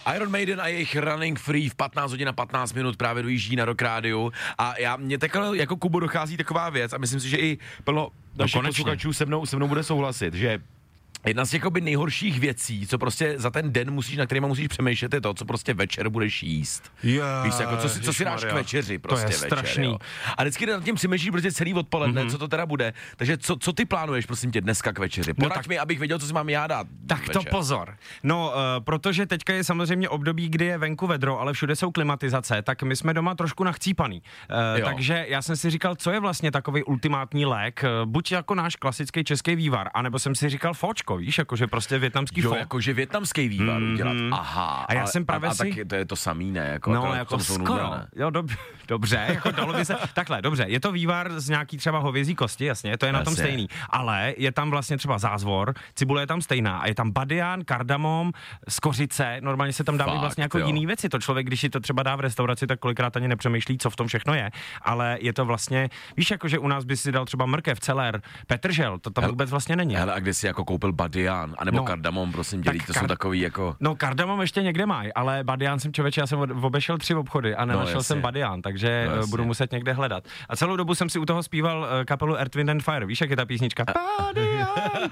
Iron Maiden a jejich Running Free v 15 hodin a 15 minut právě dojíždí na Rock Radio a mě takhle jako Kubo dochází taková věc a myslím si, že i plno našich posluchačů se mnou bude souhlasit, že jedna z těch nejhorších věcí, co prostě za ten den na kterýma musíš přemýšlet, je to, co prostě večer budeš jíst. Víš, jako, co si dáš k večeři prostě to je večer, strašný. Jo. A vždycky nad tím přemýšlíš prostě celý odpoledne, co to teda bude. Takže co ty plánuješ, prosím tě, dneska k večeři? Poraď mi, abych věděl, co si mám já dát. Tak večer. to pozor. No, protože teďka je samozřejmě období, kdy je venku vedro, ale všude jsou klimatizace, tak my jsme doma trošku nachcípaný. Takže já jsem si říkal, co je vlastně takový ultimátní lék, buď jako náš klasický český vývar, anebo jsem si říkal fóčko, víš, jakože prostě vietnamský fó. Jakože vietnamský vývar udělat. Aha. A já jsem právě tak to je to samý, ne? Jako, no, jako skoro. Jo, dobře, jako dalo by se. Takhle, dobře, je to vývar z nějaký třeba hovězí kosti, jasně, to je na tom stejný. Ale je tam vlastně třeba zázvor, cibule je tam stejná a je tam badián, kardamom, skořice, normálně se tam dávají vlastně jako jiný věci. To člověk, když si to třeba dá v restauraci, tak kolikrát ani nepřemýšlí, co v tom všechno je. Ale je to vlastně, víš, jakože u nás by si dal třeba mrkev, celer, petržel, to tam vůbec vlastně není. Ale a kde si jako koupil badián, anebo kardamom, prosím tě, to jsou takový jako... No, kardamom ještě někde mají, ale badián jsem já jsem obešel 3 obchody a nenašel jsem badián, takže budu muset někde hledat. A celou dobu jsem si u toho zpíval kapelu Earth, Wind and Fire, víš, jak je ta písnička? Badián,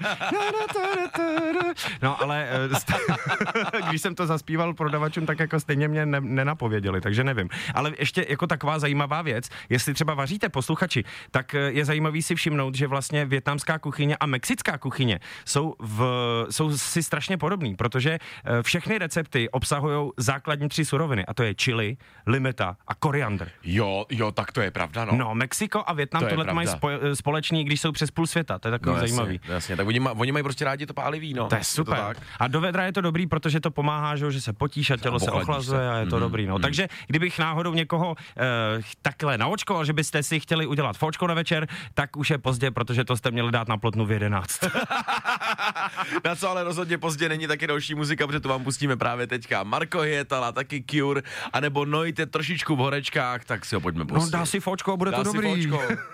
no, ale když jsem to zaspíval prodavačům, tak jako stejně mě nenapověděli, takže nevím. Ale ještě jako taková zajímavá věc, jestli třeba vaříte, posluchači, tak je zajímavý si všimnout, že vlastně vietnamská kuchyně a mexická kuchyně jsou si strašně podobný, protože všechny recepty obsahují základní 3 suroviny, a to je chili, limeta a koriandr. Jo, tak to je pravda, no. No, Mexiko a Vietnam tohle mají společný, když jsou přes půl světa, to je takový zajímavý. Jasně, tak oni mají prostě rádi to pálivý, no. To je super. To a do vedra je to dobrý, protože to pomáhá, že se potíš a tělo se ochlazuje a je to dobrý, no. Takže kdybych náhodou někoho takhle naočkoval, že byste si chtěli udělat fóčko na večer, tak už je pozdě, protože to jste měli dát na plotnu v 11. Na co ale rozhodně pozdě není taky další muzika, protože to vám pustíme právě teďka. Marko Hyetala, taky Cure, anebo Noite trošičku v horečkách, tak si ho pojďme pustit. No dá si fóčko a bude to dobrý.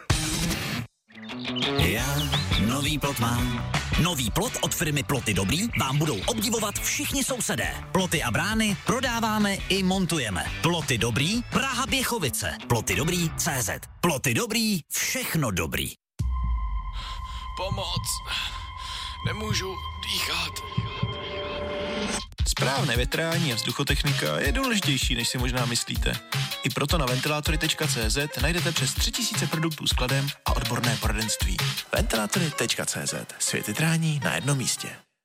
Já nový plot mám. Nový plot od firmy Ploty Dobrý vám budou obdivovat všichni sousedé. Ploty a brány prodáváme i montujeme. Ploty Dobrý, Praha Běchovice. Ploty Dobrý CZ. Ploty Dobrý, všechno dobrý. Pomoc. Nemůžu dýchat. Správné větrání a vzduchotechnika je důležitější, než si možná myslíte. I proto na ventilátory.cz najdete přes 3000 produktů s kladem a odborné poradenství. Ventilátory.cz. Svět větrání na jednom místě.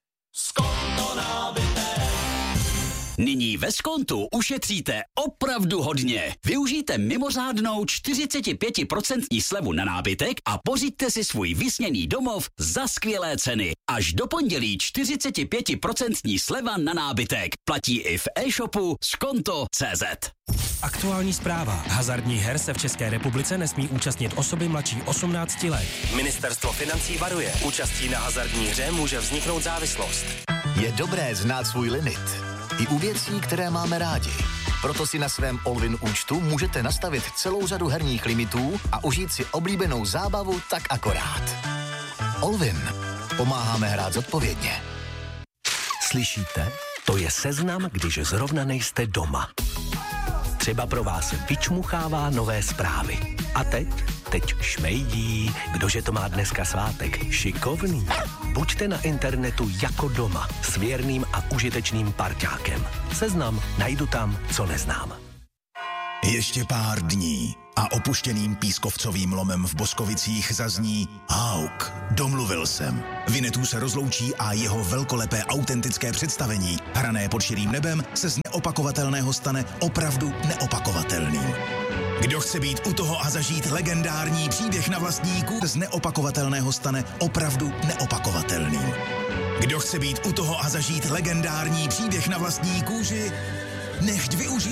Nyní ve Skontu ušetříte opravdu hodně. Využijte mimořádnou 45% slevu na nábytek a pořiďte si svůj vysněný domov za skvělé ceny. Až do pondělí 45% sleva na nábytek. Platí i v e-shopu skonto.cz. Aktuální zpráva. Hazardních her se v České republice nesmí účastnit osoby mladší 18 let. Ministerstvo financí varuje. Účastí na hazardní hře může vzniknout závislost. Je dobré znát svůj limit. I u věcí, které máme rádi. Proto si na svém Allwyn účtu můžete nastavit celou řadu herních limitů a užít si oblíbenou zábavu tak akorát. Allwyn. Pomáháme hrát zodpovědně. Slyšíte? To je seznam, když zrovna nejste doma. Třeba pro vás vyčmuchává nové zprávy. A teď šmejdí, kdože to má dneska svátek. Šikovný. Buďte na internetu jako doma s věrným a užitečným parťákem. Seznam najdu tam, co neznám. Ještě pár dní a opuštěným pískovcovým lomem v Boskovicích zazní Hauk. Domluvil jsem. Vinetů se rozloučí a jeho velkolepé autentické představení, hrané pod širým nebem, se z neopakovatelného stane opravdu neopakovatelným. Kdo chce být u toho a zažít legendární příběh na vlastní kůži, z neopakovatelného stane opravdu neopakovatelným. Kdo chce být u toho a zažít legendární příběh na vlastní kůži, nechť využije